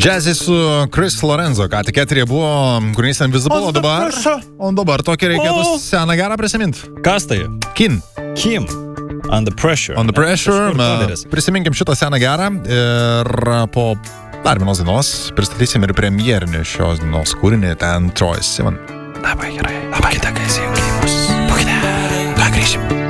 Jazzy su Chris Lorenzo, ką tik eterija buvo, kūrinys Invisible, o dabar tokį reikėtų seną gerą prisiminti. Kas tai? Kim. Under Pressure. Prisiminkim šitą seną gerą ir po dar vienos dienos pristatysim ir premjerinį šios dienos kūrinį, ten Troye Sivan. Labai gerai. Labai kitą, kai įsijungimus. Pokite. Grįžim.